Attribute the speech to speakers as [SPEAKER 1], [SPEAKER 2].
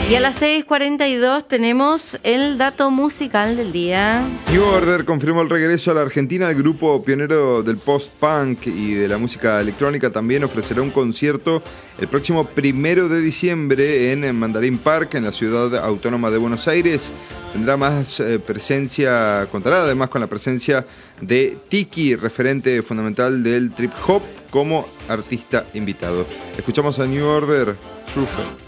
[SPEAKER 1] Y a las 6:42 tenemos el dato musical del día.
[SPEAKER 2] New Order confirmó el regreso a la Argentina. El grupo pionero del post-punk y de la música electrónica también ofrecerá un concierto el próximo 1 de diciembre en Mandarín Park, en la ciudad autónoma de Buenos Aires. Tendrá más presencia, contará además con la presencia de Tiki, referente fundamental del trip hop, como artista invitado. Escuchamos a New Order, True Faith.